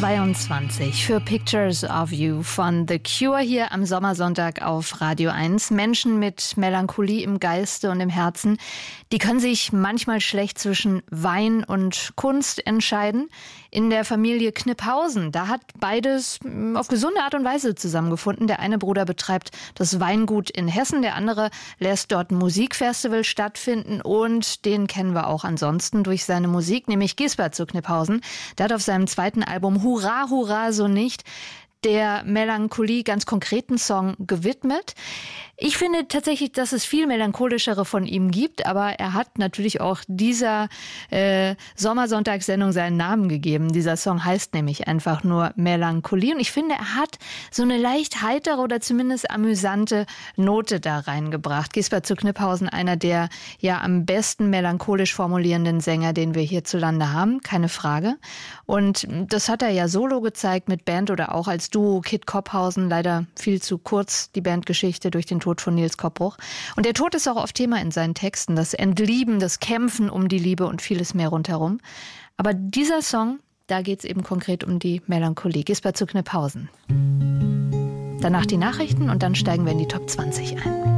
22 für Pictures of You von The Cure hier am Sommersonntag auf Radio 1. Menschen mit Melancholie im Geiste und im Herzen, die können sich manchmal schlecht zwischen Wein und Kunst entscheiden. In der Familie Kniphausen, da hat beides auf gesunde Art und Weise zusammengefunden. Der eine Bruder betreibt das Weingut in Hessen, der andere lässt dort ein Musikfestival stattfinden und den kennen wir auch ansonsten durch seine Musik, nämlich Gisbert zu Kniphausen. Der hat auf seinem zweiten Album Hurra, Hurra, so nicht der Melancholie ganz konkreten Song gewidmet. Ich finde tatsächlich, dass es viel melancholischere von ihm gibt, aber er hat natürlich auch dieser Sommersonntagssendung seinen Namen gegeben. Dieser Song heißt nämlich einfach nur Melancholie und ich finde, er hat so eine leicht heitere oder zumindest amüsante Note da reingebracht. Gisbert zu Kniphausen, einer der ja am besten melancholisch formulierenden Sänger, den wir hierzulande haben, keine Frage. Und das hat er ja solo gezeigt mit Band oder auch als Duo Kid Kopphausen, leider viel zu kurz die Bandgeschichte durch den Tod von Nils Koppbruch. Und der Tod ist auch oft Thema in seinen Texten, das Entlieben, das Kämpfen um die Liebe und vieles mehr rundherum. Aber dieser Song, da geht es eben konkret um die Melancholie. Gisbert zu Kniphausen. Danach die Nachrichten und dann steigen wir in die Top 20 ein.